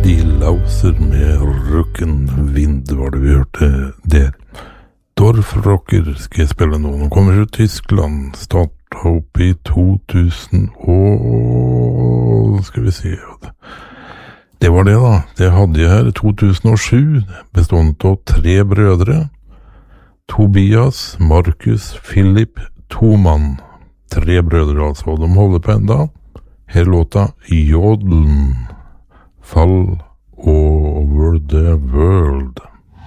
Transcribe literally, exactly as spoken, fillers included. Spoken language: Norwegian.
De Lauser med Rücken Wind var det vi hørte der. Dorfrocker skal jeg spille nå. Nå kommer fra Tyskland. Startet opp i to tusen og... skal vi se... Det var det da. Det hadde jeg her i to tusen og sju, bestående av tre brødre. Tobias, Markus, Philip, Toman. Tre brødre altså, de holder på enda. Her låta Jodlen. Fall over the world.